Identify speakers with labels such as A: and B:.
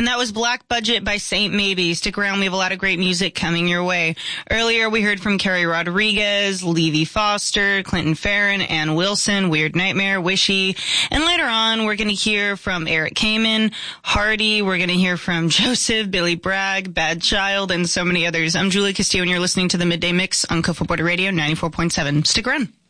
A: And that was Black Budget by St. Maybe. Stick around, we have a lot of great music coming your way. Earlier, we heard from Carrie Rodriguez, Levy Foster, Clinton Farron, Ann Wilson, Weird Nightmare, Wishy. And later on, we're going to hear from Eric Kamen, Hardy. We're going to hear from Joseph, Billy Bragg, Bad Child, and so many others. I'm Julie Castillo, and you're listening to the Midday Mix on Kofa Border Radio 94.7. Stick around.